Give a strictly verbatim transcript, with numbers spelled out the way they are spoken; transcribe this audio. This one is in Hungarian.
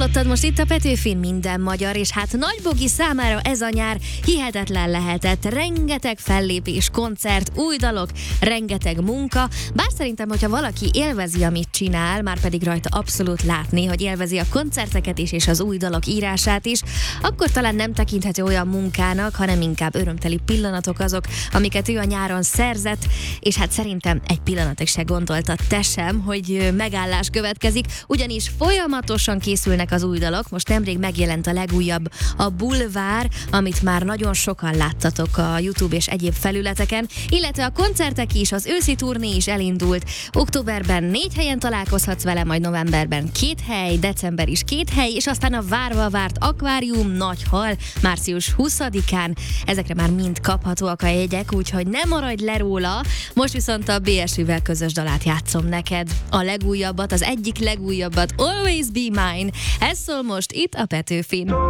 hallottad most itt a Petőfin, minden magyar, és hát Nagybogi számára ez a nyár hihetetlen lehetett. Rengeteg fellépés, koncert, új dalok, rengeteg munka. Bár szerintem, hogyha valaki élvezi, amit csinál, már pedig rajta abszolút látni, hogy élvezi a koncerteket is és az új dalok írását is, akkor talán nem tekinthető olyan munkának, hanem inkább örömteli pillanatok azok, amiket ő a nyáron szerzett, és hát szerintem egy pillanatig se gondoltad te sem, hogy megállás következik, ugyanis folyamatosan készülnek az új dalok. Most nemrég megjelent a legújabb, a Bulvár, amit már nagyon sokan láttatok a YouTube és egyéb felületeken, illetve a koncertek is, az őszi turné is elindult. Októberben négy helyen találkozhatsz vele, majd novemberben két hely, december is két hely, és aztán a várva várt akvárium, nagy hal, március huszadikán. Ezekre már mind kaphatóak a jegyek, úgyhogy ne maradj le róla. Most viszont a bé es vé-vel közös dalát játszom neked. A legújabbat, az egyik legújabbat, Always Be Mine. Ez szól most itt a Petőfin.